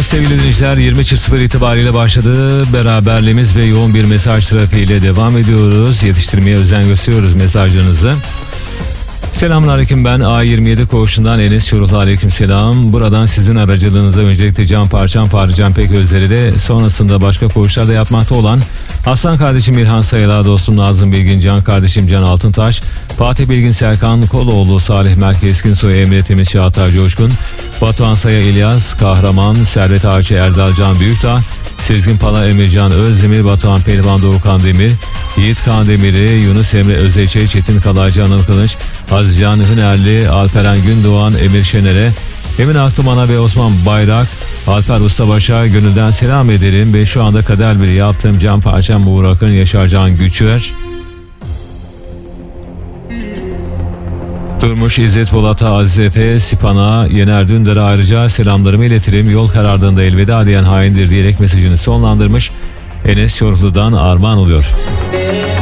Evet sevgili dinleyiciler, 20.00 itibariyle başladı. Beraberliğimiz ve yoğun bir mesaj trafiğiyle devam ediyoruz. Yetiştirmeye özen gösteriyoruz mesajlarınızı. Selamünaleyküm, ben A27 koğuşundan Enes Çoruhlu, aleyküm selam. Buradan sizin aracılığınıza öncelikle Can Parçam, Fahri Can Peközleri de sonrasında başka koğuşlarda yapmakta olan Aslan kardeşim İlhan Sayıla, dostum Nazım Bilgin, Can kardeşim Can Altıntaş, Fatih Bilgin, Serkan Koloğlu, Salih Merke Eskinsoy, Emre Temiz, Çağatay Coşkun, Batuhan Saya, İlyas Kahraman, Servet Ağaçı, Erdal Can Büyükdağ, Sezgin Pala, Emircan Özdemir, Batuhan Pehlivan, Doğukan Demir, Yiğit Kandemiri, Yunus Emre Özeçe, Çetin Kalaycı, Anıl Kılıç, Azizcan Hünerli, Alperen Gündoğan, Emir Şener'e, Emin Aklıman'a ve Osman Bayrak, Alper Ustabaş'a gönülden selam ederim ve şu anda kader biri yaptığım Can Parçam, Uğur Akın, Yaşar Can Güçer, Durmuş İzzet Polat'a, Aziz Efe, Sipan'a, Yener Dündar'a ayrıca selamlarımı iletirim. Yol karardığında elveda diyen haindir diyerek mesajını sonlandırmış. Enes Çoruhlu'dan armağan oluyor.